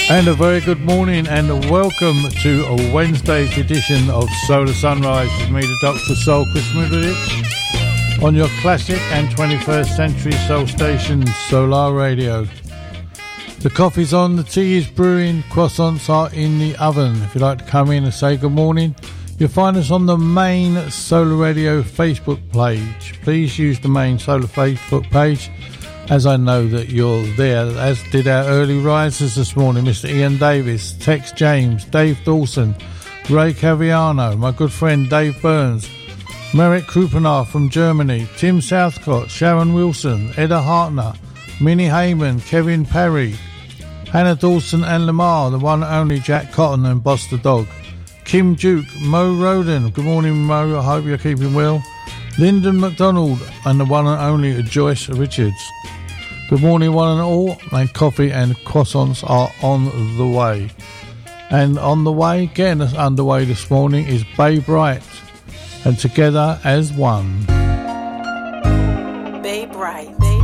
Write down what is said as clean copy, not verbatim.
And a very good morning and welcome to a Wednesday's edition of Solar Sunrise with me, the Dr. Soul, Chris Middleditch, on your classic and 21st century soul station, Solar Radio. The coffee's on, the tea is brewing, croissants are in the oven. If you'd like to come in and say good morning, you'll find us on the main Solar Radio Facebook page. Please use the main Solar Facebook page, as I know that you're there, as did our early risers this morning, Mr. Ian Davis, Tex James, Dave Dawson, Ray Caviano, my good friend Dave Burns, Merrick Krupenar from Germany, Tim Southcott, Sharon Wilson, Edda Hartner, Minnie Heyman, Kevin Parry, Hannah Dawson and Lamar, the one and only Jack Cotton and Boss the Dog, Kim Duke, Mo Roden, good morning Mo, I hope you're keeping well, Lyndon McDonald and the one and only Joyce Richards. Good morning one and all, and coffee and croissants are on the way. And on the way, getting us underway this morning is Babe Wright, and Together as One. Babe Wright.